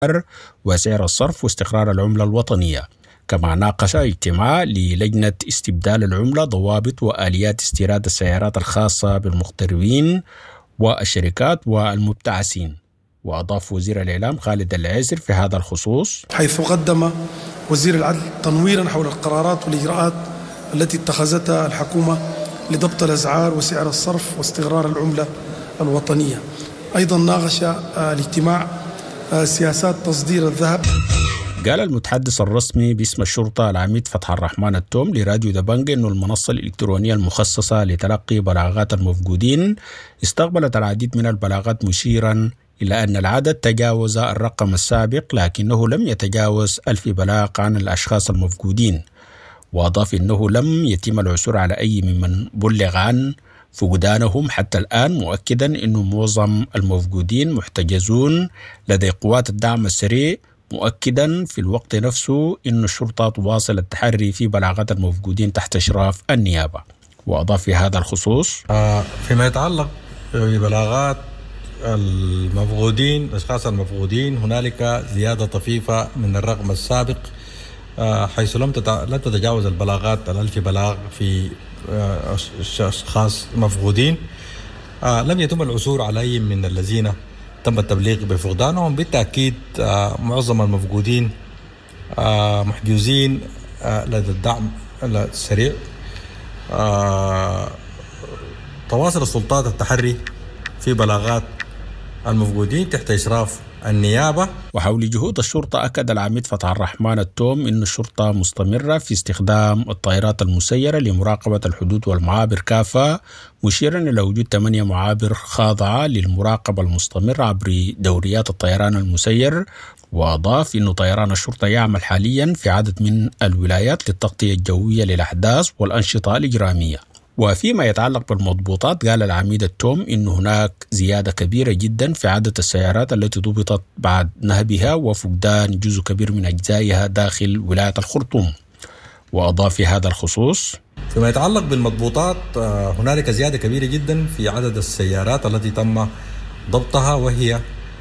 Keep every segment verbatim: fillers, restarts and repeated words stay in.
وسعر الصرف واستقرار العملة الوطنية. كما ناقش اجتماع للجنة استبدال العملة ضوابط وآليات استيراد السيارات الخاصة بالمغتربين والشركات والمبتعثين. وأضاف وزير الإعلام خالد العيسر في هذا الخصوص: حيث قدم وزير العدل تنويرا حول القرارات والإجراءات التي اتخذتها الحكومة لضبط الأسعار وسعر الصرف واستقرار العملة الوطنية. أيضا ناقش الاجتماع سياسات تصدير الذهب. قال المتحدث الرسمي باسم الشرطة العميد فتح الرحمن التوم لراديو دبنجة إنه المنصة الإلكترونية المخصصة لتلقي بلاغات المفقودين استقبلت العديد من البلاغات، مشيرا إلى أن العدد تجاوز الرقم السابق لكنه لم يتجاوز ألف بلاغ عن الأشخاص المفقودين. وأضاف أنه لم يتم العثور على أي ممن بلغ عن فقدانهم حتى الآن، مؤكدا أن معظم المفقودين محتجزون لدى قوات الدعم السريع، مؤكدا في الوقت نفسه أن الشرطة تواصل التحري في بلاغات المفقودين تحت إشراف النيابة. وأضاف في هذا الخصوص: فيما يتعلق ببلاغات المفقودين الأشخاص المفقودين هنالك زيادة طفيفة من الرقم السابق، حيث لم تتجاوز البلاغات الألف بلاغ في أشخاص مفقودين. لم يتم العثور على أي من الذين تم التبليغ بفقدانهم. بالتأكيد معظم المفقودين محجوزين لدى الدعم السريع. تواصل السلطات التحري في بلاغات المفقودين تحت إشراف النيابة. وحول جهود الشرطة، أكد العميد فتح الرحمن التوم أن الشرطة مستمرة في استخدام الطائرات المسيرة لمراقبة الحدود والمعابر كافة، مشيرا إلى وجود ثمانية معابر خاضعة للمراقبة المستمرة عبر دوريات الطيران المسير. وأضاف أن طيران الشرطة يعمل حاليا في عدد من الولايات للتغطية الجوية للأحداث والأنشطة الإجرامية. وفيما يتعلق بالمضبوطات، قال العميد التوم إن هناك زيادة كبيرة جدا في عدد السيارات التي ضبطت بعد نهبها وفقدان جزء كبير من أجزائها داخل ولاية الخرطوم. وأضاف في هذا الخصوص: فيما يتعلق بالمضبوطات هنالك زيادة كبيرة جدا في عدد السيارات التي تم ضبطها، وهي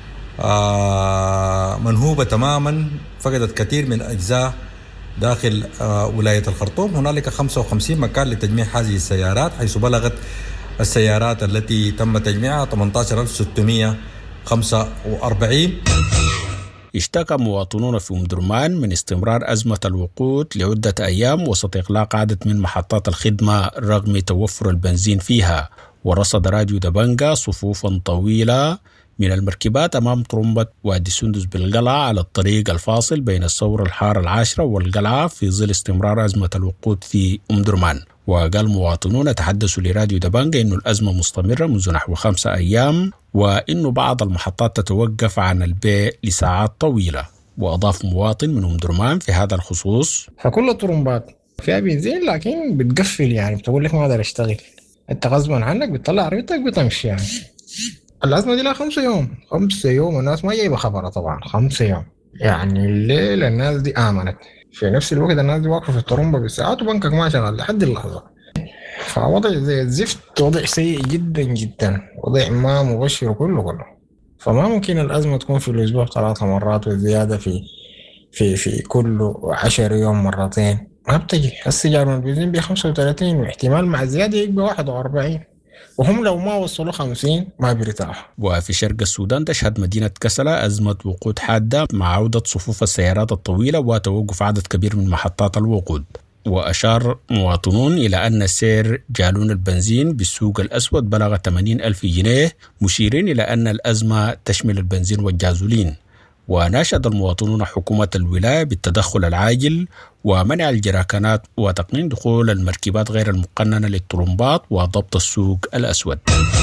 منهوبة تماما، فقدت كثير من أجزاء داخل ولاية الخرطوم. هنالك خمسة وخمسين مكان لتجميع هذه السيارات، حيث بلغت السيارات التي تم تجميعها ثمانية عشر ألف وستمائة وخمسة وأربعين. اشتكى مواطنون في أم درمان من استمرار أزمة الوقود لعدة أيام وسط إغلاق عدد من محطات الخدمة رغم توفر البنزين فيها. ورصد راديو دبنجة صفوفا طويلة من المركبات أمام طرمبة وادي سندس بالقلعة على الطريق الفاصل بين الثورة الحارة العاشرة والقلعة في ظل استمرار أزمة الوقود في أم درمان. وقال مواطنون تحدثوا لراديو دبنجة إنه الأزمة مستمرة منذ نحو خمسة أيام، وإنه بعض المحطات تتوقف عن البيع لساعات طويلة. وأضاف مواطن من أم درمان في هذا الخصوص: فكل الطرمبات فيها بنزين لكن بتقفل، يعني بتقول لك ما أقدر أشتغل، أنت غصبا عنك بتطلع عربيتك بتمشي. يعني الأزمة دي لها خمسة يوم خمسة يوم الناس ما جايبة خبرها طبعا. خمسة يوم يعني الليل الناس دي آمنت، في نفس الوقت الناس دي واقفة في الطرمبة بالساعات وبنكك ما شغال لحد اللحظة. فوضع زي الزفت، وضع سيء جدا جدا، وضع ما مبشر كله كله. فما ممكن الأزمة تكون في الأسبوع ثلاثة مرات والزيادة في في في كل عشر يوم مرتين، ما بتجي. السجار من البنزين بخمسة وثلاثين واحتمال مع زيادة يبقى واحد وأربعين، وهم لو ما وصلوا خمسين ما بيرتاحوا. وفي شرق السودان تشهد مدينة كسلة أزمة وقود حادة مع عودة صفوف السيارات الطويلة وتوقف عدد كبير من محطات الوقود. وأشار مواطنون إلى أن سعر جالون البنزين بالسوق الأسود بلغ ثمانين ألف جنيه، مشيرين إلى أن الأزمة تشمل البنزين والجازولين. وناشد المواطنون حكومة الولاية بالتدخل العاجل ومنع الجراكانات وتقنين دخول المركبات غير المقننة للطرمبات وضبط السوق الأسود.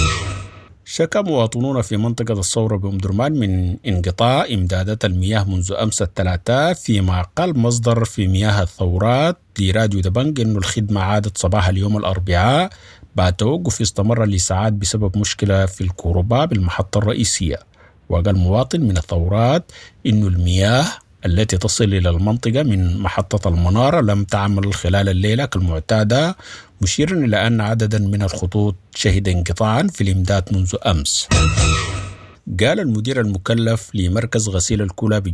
شكى مواطنون في منطقة الثورة بأم درمان من انقطاع إمدادات المياه منذ أمس الثلاثاء، فيما قال مصدر في مياه الثورات لراديو دبنج أن الخدمة عادت صباح اليوم الأربعاء بعد توقف استمر لساعات بسبب مشكلة في الكهرباء بالمحطة الرئيسية. وقال مواطن من الثورات إن المياه التي تصل إلى المنطقة من محطة المنارة لم تعمل خلال الليلة كالمعتادة، مشيرا إلى أن عددا من الخطوط شهد انقطاعا في الإمداد منذ أمس. قال المدير المكلف لمركز غسيل الكلى